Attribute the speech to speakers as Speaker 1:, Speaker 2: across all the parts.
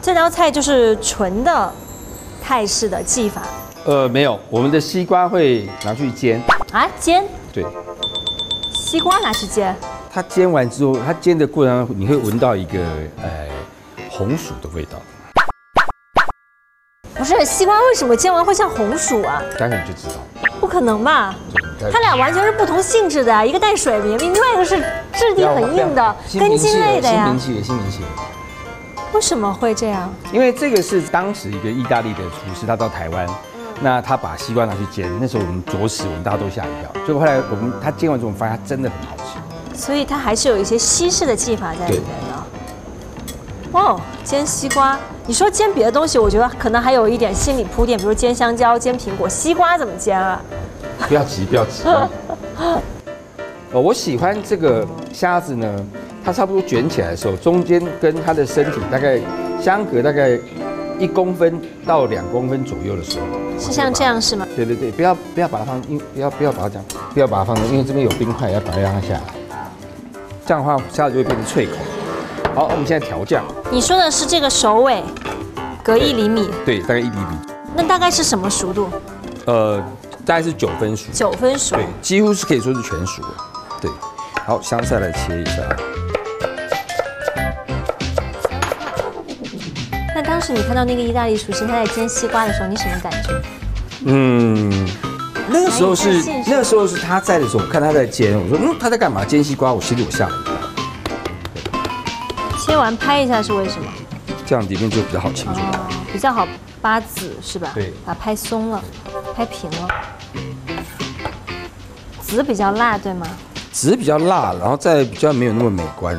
Speaker 1: 这道菜就是纯的泰式的技法
Speaker 2: 没有，我们的西瓜会拿去煎。
Speaker 1: 啊，煎。
Speaker 2: 对，
Speaker 1: 西瓜拿去煎。
Speaker 2: 它煎完之后，它煎的过程中你会闻到一个红薯的味道。
Speaker 1: 不是西瓜为什么煎完会像红薯啊？
Speaker 2: 待会你就知道。
Speaker 1: 不可能吧？它俩完全是不同性质的啊，一个带水绵，另外一个是质地很硬的根茎类的呀。
Speaker 2: 心平气和。
Speaker 1: 为什么会这样？
Speaker 2: 因为这个是当时一个意大利的厨师，他到台湾，那他把西瓜拿去煎，那时候我们着实，我们大家都吓一跳。结果后来他煎完之后，我们发现它真的很好吃。
Speaker 1: 所以它还是有一些西式的技法在里面的。哇，煎西瓜，你说煎别的东西，我觉得可能还有一点心理铺垫，比如煎香蕉、煎苹果，西瓜怎么煎啊？
Speaker 2: 不要急，不要急。我喜欢这个虾子呢，它差不多卷起来的时候，中间跟它的身体大概相隔大概1公分到2公分左右的时候，
Speaker 1: 是像这样是吗？
Speaker 2: 对，不要把它放，不要把它这样，不要把它放，因为这边有冰块，要把它让它下来。这样的话，虾子就会变成脆口。好，我们现在调酱。
Speaker 1: 你说的是这个首尾隔1厘米？
Speaker 2: 对，大概1厘米。
Speaker 1: 那大概是什么熟度？
Speaker 2: 大概是9分熟。
Speaker 1: 9分熟。
Speaker 2: 对，几乎是可以说是全熟了。对，好，香菜来切一下。
Speaker 1: 那当时你看到那个意大利厨师他在煎西瓜的时候，你什么感觉？
Speaker 2: 那个时候是他在的时候，我看他在煎，我说他在干嘛？煎西瓜，我吓了一跳。
Speaker 1: 切完拍一下是为什么？
Speaker 2: 这样里面就比较好清楚。
Speaker 1: 比较好扒籽是吧？
Speaker 2: 对，
Speaker 1: 把它拍松了，拍平了。籽比较辣，对吗？
Speaker 2: 籽比较辣，然后再比较没有那么美观。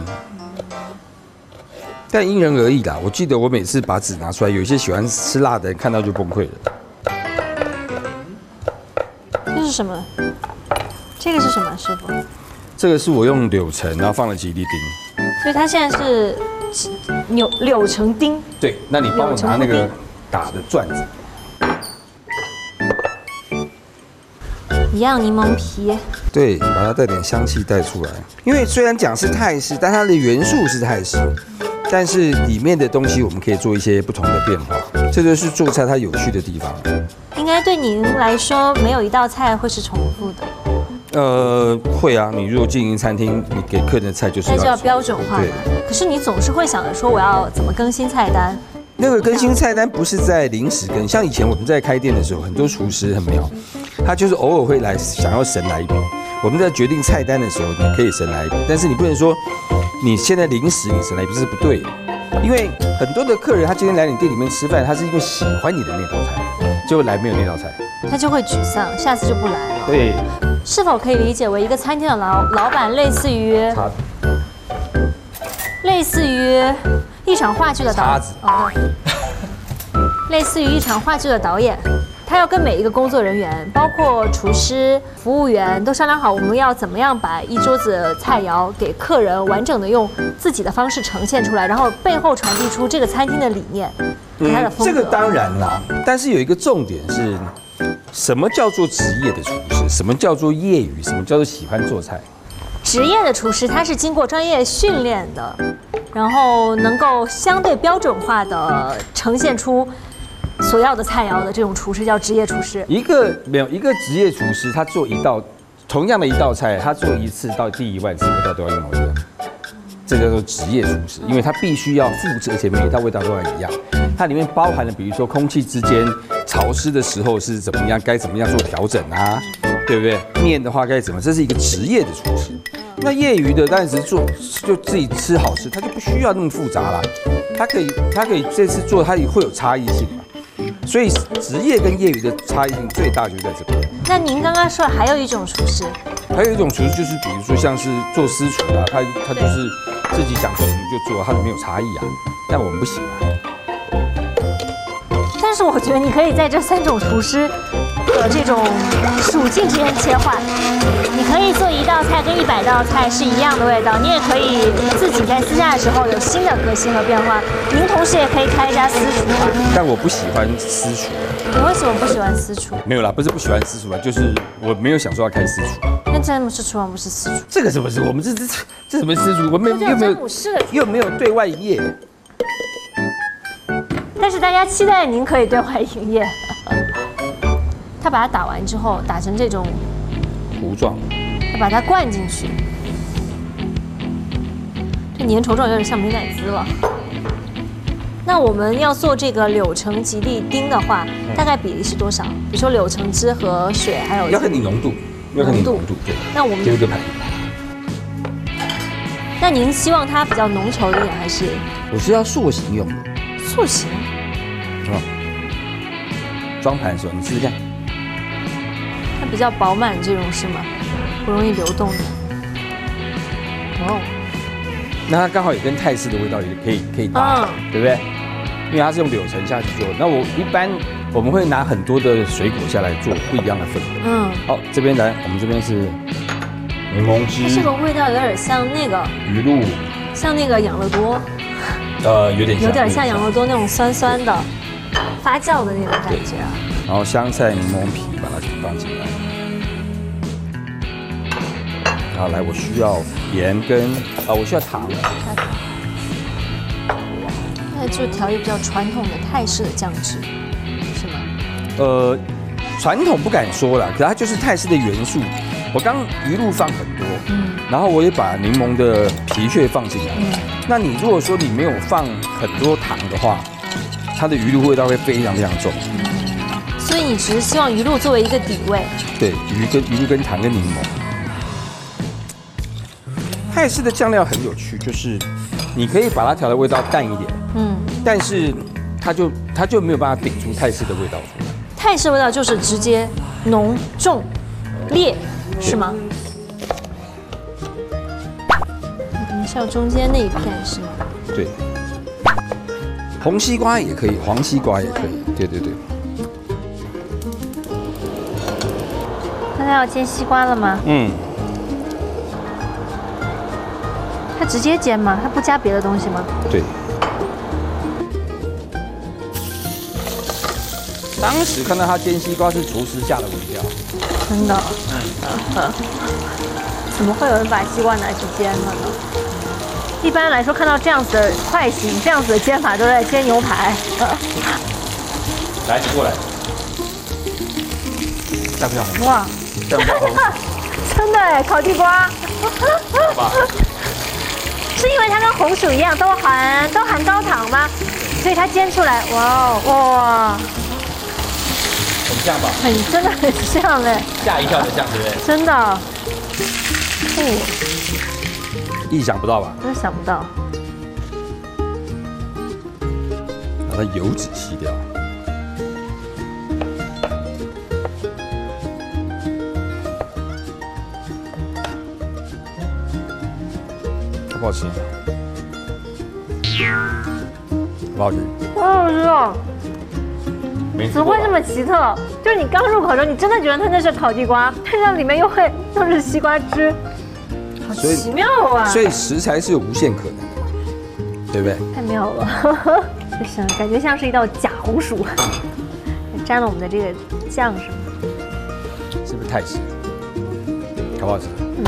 Speaker 2: 但因人而异啦。我记得我每次把籽拿出来，有一些喜欢吃辣的人看到就崩溃了。
Speaker 1: 这是什么？这个是什么，师傅？
Speaker 2: 这个是我用柳橙，然后放了几粒丁。
Speaker 1: 所以它现在是柳橙丁。
Speaker 2: 对，那你帮我拿那个打的转子。
Speaker 1: 一样柠檬皮。
Speaker 2: 对，把它带点香气带出来。因为虽然讲是泰式，但它的元素是泰式，但是里面的东西我们可以做一些不同的变化，这就是做菜它有趣的地方。
Speaker 1: 应该对您来说，没有一道菜会是重复的。
Speaker 2: 会啊，你如果经营餐厅，你给客人的菜就是
Speaker 1: 那就要标准化嘛。可是你总是会想着说，我要怎么更新菜单？
Speaker 2: 那个更新菜单不是在临时更，像以前我们在开店的时候，很多厨师很妙，他就是偶尔会来想要神来一笔。我们在决定菜单的时候，你可以神来一笔，但是你不能说你现在临时你神来一笔是不对的，因为很多的客人他今天来你店里面吃饭，他是因为喜欢你的那道菜，结果来没有那道菜，
Speaker 1: 他就会沮丧，下次就不来了。
Speaker 2: 对，
Speaker 1: 是否可以理解为一个餐厅的老板类似于一场话剧的导演？类似于一场话剧的导演。他要跟每一个工作人员，包括厨师、服务员，都商量好我们要怎么样把一桌子菜肴给客人完整的用自己的方式呈现出来，然后背后传递出这个餐厅的理念，给他的风格。
Speaker 2: 这个当然啦，但是有一个重点是，什么叫做职业的厨师？什么叫做业余？什么叫做喜欢做菜？
Speaker 1: 职业的厨师他是经过专业训练的，然后能够相对标准化的呈现出所要的菜肴的这种厨师叫职业厨师。一个
Speaker 2: 职业厨师，他做同样的一道菜，他做一次到第1万次味道都要一模一样，这叫做职业厨师，因为他必须要复制，而且每一道味道都要一样。它里面包含了，比如说空气之间潮湿的时候是怎么样，该怎么样做调整啊，对不对？面的话该怎么？这是一个职业的厨师。那业余的当然只是做就自己吃好吃，他就不需要那么复杂啦。他可以这次做，他也会有差异性嘛。所以职业跟业余的差异性最大就在这边。
Speaker 1: 那您刚刚说还有一种厨师，
Speaker 2: 还有一种厨师就是比如说像是做私厨啊，他就是自己想做什么就做，他没有差异啊。但我们不行啊。
Speaker 1: 但是我觉得你可以在这3种厨师的这种属性之间切换。你可以做1道菜跟100道菜是一样的味道，你也可以自己在私下的时候有新的革新和变化。您同时也可以开一家私厨啊。
Speaker 2: 但我不喜欢私厨。
Speaker 1: 你为什么不喜欢私厨？
Speaker 2: 没有啦，不是不喜欢私厨啦，就是我没有想说要开私厨。
Speaker 1: 那詹姆士厨房不是私厨？
Speaker 2: 这个是不是？我们这什么私厨？我们又没有对外营业。
Speaker 1: 但是大家期待您可以对外营业。他把它打完之后，打成这种
Speaker 2: 糊状，
Speaker 1: 他把它灌进去，这粘稠状有点像美乃滋了。那我们要做这个柳橙吉利丁的话，大概比例是多少？比如说柳橙汁和水，还有
Speaker 2: 要看你浓度，要看你浓度。对，
Speaker 1: 那我们
Speaker 2: 就是这盘。
Speaker 1: 那您希望它比较浓稠一点，还是？
Speaker 2: 我是要塑形用的。
Speaker 1: 塑形。
Speaker 2: 是吧？装盘的时候你试试看。
Speaker 1: 它比较饱满，这种是吗？不容易流动的。哦。
Speaker 2: 那它刚好也跟泰式的味道也可以搭，对不对？因为它是用柳橙下去做。那我们会拿很多的水果下来做不一样的氛围。好，这边来，我们这边是柠檬汁。
Speaker 1: 它这个味道有点像那个
Speaker 2: 鱼露，
Speaker 1: 像那个养乐多。
Speaker 2: 有点
Speaker 1: 像养乐多那种酸酸的发酵的那种感觉啊。
Speaker 2: 然后香菜、柠檬皮把它放进来。好，来，我需要盐跟我需要糖。
Speaker 1: 那就调一个比较传统的泰式的酱汁，是吗？
Speaker 2: 传统不敢说啦，可它就是泰式的元素。我刚鱼露放很多，然后我也把柠檬的皮屑放进来。那你如果说你没有放很多糖的话，它的鱼露味道会非常非常重。
Speaker 1: 所以你只是希望鱼露作为一个底味。
Speaker 2: 对，鱼露跟糖跟柠檬。泰式的酱料很有趣，就是你可以把它调的味道淡一点，但是它就没有办法顶出泰式的味道出来。
Speaker 1: 泰式味道就是直接浓重烈，是吗？你是要中间那一片是吗？
Speaker 2: 对，红西瓜也可以，黄西瓜也可以，对。
Speaker 1: 那他要煎西瓜了吗？他直接煎吗？他不加别的东西吗？
Speaker 2: 对。当时看到他煎西瓜是厨师吓了我一跳。
Speaker 1: 真的？怎么会有人把西瓜拿去煎了呢？一般来说，看到这样子的快型、这样子的煎法，都在煎牛排。
Speaker 2: 来，你过来。像不像红？
Speaker 1: 哇！
Speaker 2: 像不像红？
Speaker 1: 真的哎，烤地瓜。
Speaker 2: 好吧。
Speaker 1: 是因为它跟红薯一样都含高糖吗？所以它煎出来，哇，
Speaker 2: 很像吧？
Speaker 1: 真的很像哎，
Speaker 2: 吓一跳的像，对不对？
Speaker 1: 真的，
Speaker 2: 意想不到吧？
Speaker 1: 真的想不到。
Speaker 2: 把它油脂吸掉。好不好吃？不好吃？
Speaker 1: 好好吃哦！怎么会这么奇特？就是你刚入口的时候，你真的觉得它那是烤地瓜，但是里面又是西瓜汁，好奇妙啊！
Speaker 2: 所以食材是有无限可能的，对不对？
Speaker 1: 太妙了，就是感觉像是一道假红薯，沾了我们的这个酱是吗？
Speaker 2: 是不是太咸？好不好吃？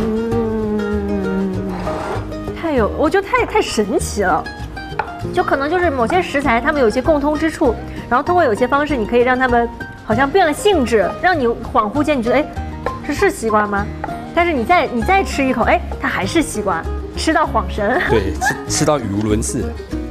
Speaker 1: 我觉得太神奇了，就可能就是某些食材它们有一些共通之处，然后通过有些方式，你可以让它们好像变了性质，让你恍惚间你觉得这是西瓜吗？但是你再吃一口，它还是西瓜，吃到恍神。
Speaker 2: 对，吃到语无伦次。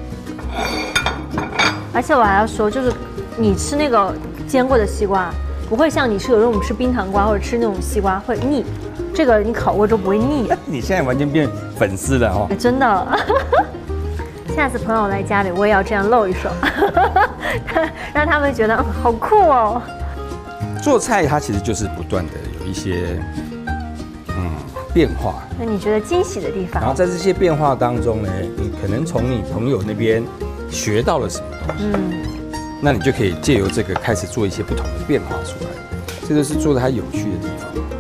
Speaker 1: 而且我还要说，就是你吃那个煎过的西瓜，不会像你吃有时候我们吃冰糖瓜或者吃那种西瓜会腻。这个你烤过之后不会腻。
Speaker 2: 你现在完全变粉丝了哦！
Speaker 1: 真的。下次朋友来家里，我也要这样露一手，让他们觉得好酷哦。
Speaker 2: 做菜它其实就是不断的有一些变化。
Speaker 1: 那你觉得惊喜的地方？
Speaker 2: 然后在这些变化当中呢，你可能从你朋友那边学到了什么东西，那你就可以借由这个开始做一些不同的变化出来，这就是做的它有趣的地方。